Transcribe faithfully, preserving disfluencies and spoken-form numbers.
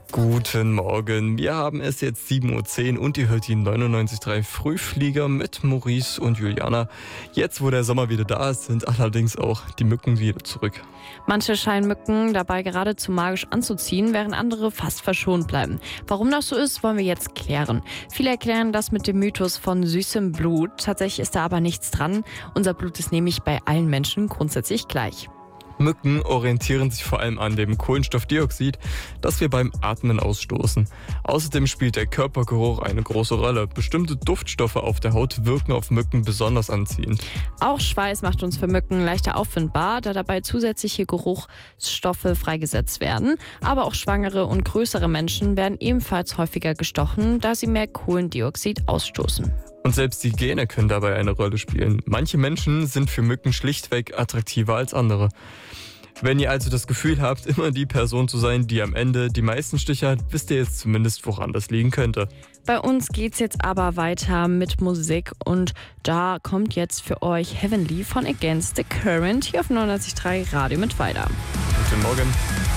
Guten Morgen, wir haben es jetzt sieben Uhr zehn und ihr hört die neunundneunzig Komma drei Frühflieger mit Maurice und Juliana. Jetzt, wo der Sommer wieder da ist, sind allerdings auch die Mücken wieder zurück. Manche scheinen Mücken dabei geradezu magisch anzuziehen, während andere fast verschont bleiben. Warum das so ist, wollen wir jetzt klären. Viele erklären das mit dem Mythos von süßem Blut. Tatsächlich ist da aber nichts dran. Unser Blut ist nämlich bei allen Menschen grundsätzlich gleich. Mücken orientieren sich vor allem an dem Kohlenstoffdioxid, das wir beim Atmen ausstoßen. Außerdem spielt der Körpergeruch eine große Rolle. Bestimmte Duftstoffe auf der Haut wirken auf Mücken besonders anziehend. Auch Schweiß macht uns für Mücken leichter auffindbar, da dabei zusätzliche Geruchsstoffe freigesetzt werden. Aber auch schwangere und größere Menschen werden ebenfalls häufiger gestochen, da sie mehr Kohlendioxid ausstoßen. Und selbst die Gene können dabei eine Rolle spielen. Manche Menschen sind für Mücken schlichtweg attraktiver als andere. Wenn ihr also das Gefühl habt, immer die Person zu sein, die am Ende die meisten Stiche hat, wisst ihr jetzt zumindest, woran das liegen könnte. Bei uns geht's jetzt aber weiter mit Musik und da kommt jetzt für euch Heavenly von Against the Current hier auf neunundneunzig Komma drei Radio mit weiter. Guten Morgen.